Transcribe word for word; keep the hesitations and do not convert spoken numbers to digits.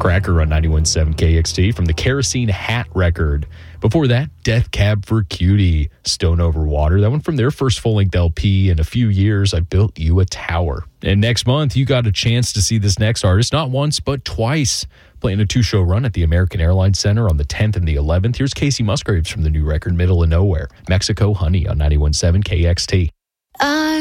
Cracker on ninety-one point seven K X T from the Kerosene Hat record. Before that, Death Cab for Cutie, Stone Over Water. That one from their first full-length L P in a few years, I Built You a Tower. And next month, you got a chance to see this next artist, not once, but twice, playing a two-show run at the American Airlines Center on the tenth and the eleventh. Here's Casey Musgraves from the new record, Middle of Nowhere. Mexico Honey on ninety-one point seven K X T. I